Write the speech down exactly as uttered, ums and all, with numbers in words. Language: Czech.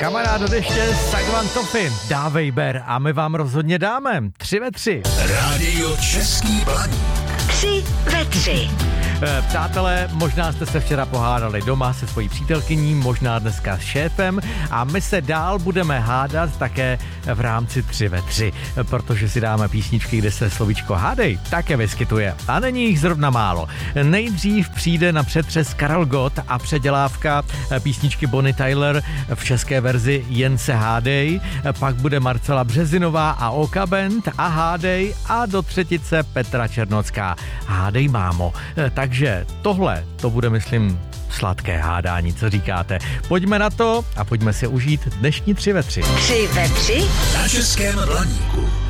Kamarád do deště, Sagvan Tofin, dávej ber a my vám rozhodně dáme. Tři ve tři. Rádio Český Blaník. Tři ve tři. Přátelé, možná jste se včera pohádali doma se svojí přítelkyní, možná dneska s šéfem a my se dál budeme hádat také v rámci tři ve tři, protože si dáme písničky, kde se slovíčko hádej také vyskytuje a není jich zrovna málo. Nejdřív přijde na přetřes Karel Gott a předělávka písničky Bonnie Tyler v české verzi Jen se hádej, pak bude Marcela Březinová a Oka Band a hádej a do třetice Petra Černocká. Hádej, mámo. Tak Takže tohle, to bude, myslím, sladké hádání, co říkáte. Pojďme na to a pojďme si užít dnešní tři ve tři. Tři ve tři Na Českém Blaníku.